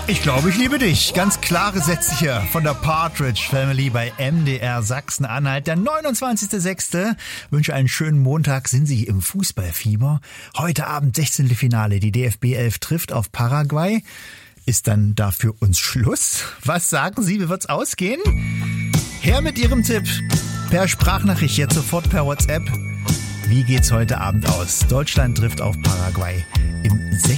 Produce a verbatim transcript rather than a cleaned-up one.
Ich glaube, ich liebe dich. Ganz klare Sätze hier von der Partridge Family bei M D R Sachsen-Anhalt. Der neunundzwanzigster sechste Wünsche einen schönen Montag. Sind Sie im Fußballfieber? Heute Abend sechzehnte Finale. Die D F B elf trifft auf Paraguay. Ist dann da für uns Schluss? Was sagen Sie? Wie wird's ausgehen? Her mit Ihrem Tipp. Per Sprachnachricht, jetzt sofort per WhatsApp. Wie geht's heute Abend aus? Deutschland trifft auf Paraguay im